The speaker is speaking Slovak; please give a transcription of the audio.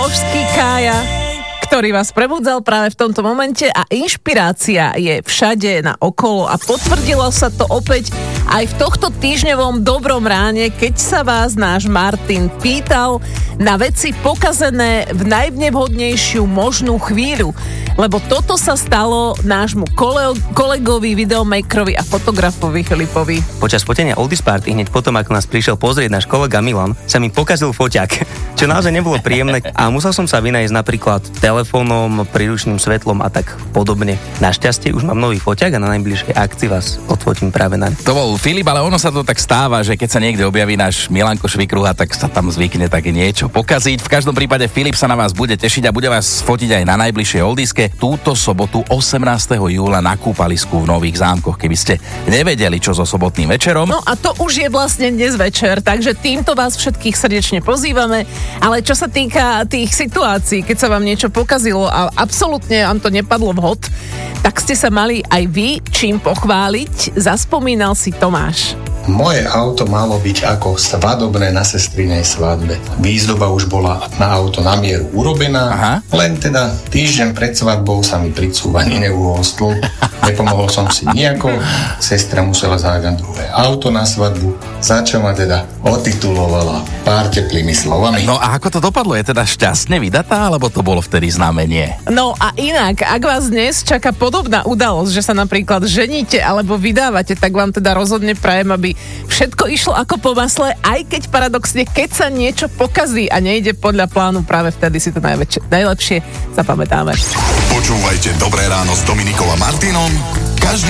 božský Kája, ktorý vás prebudzal práve v tomto momente a inšpirácia je všade na okolo a potvrdilo sa to opäť aj v tohto týždňovom dobrom ráne, keď sa vás náš Martin pýtal na veci pokazené v najnevhodnejšiu možnú chvíľu, lebo toto sa stalo nášmu kolegovi, videomakerovi a fotografovi Filipovi. Počas fotenia Oldies Party, hneď potom, ako nás prišiel pozrieť náš kolega Milan, sa mi pokazil foťák, čo naozaj nebolo príjemné a musel som sa vynájsť napríklad telefónom, príručným svetlom a tak podobne. Našťastie už mám nový foťák a na najbližšej akcii vás odfotím práve na. To bol Filip, ale ono sa to tak stáva, že keď sa niekde objaví náš Milanko Švikruha, tak sa tam zvykne také niečo pokaziť. V každom prípade Filip sa na vás bude tešiť a bude vás fotiť aj na najbližšej Oldieske túto sobotu 18. júla na kúpalisku v Nových Zámkoch, keby ste nevedeli, čo so sobotným večerom. No a to už je vlastne dnes večer, takže týmto vás všetkých srdečne pozývame, ale čo sa týka tých situácií, keď sa vám niečo pokazilo a absolútne vám to nepadlo vhod, tak ste sa mali aj vy čím pochváliť. Zaspomínal si Tomáš. Moje auto malo byť ako svadobné na sestrinej svadbe. Výzdoba už bola na auto na mieru urobená, len teda týždeň pred svadbou sa mi pricúvanie neuhostlo. Nepomohol som si nejako, sestra musela zájsť druhé auto na svadbu, za čo ma teda otitulovala pár teplými slovami. No a ako to dopadlo? Je teda šťastne vydatá, alebo to bolo vtedy znamenie? No a inak, ak vás dnes čaká podobná udalosť, že sa napríklad ženíte alebo vydávate, tak vám teda rozhodne prajem, aby všetko išlo ako po masle, aj keď paradoxne, keď sa niečo pokazí a nejde podľa plánu, práve vtedy si to najlepšie zapamätáme. Počúvajte Dobré ráno s Dominikou a Martinom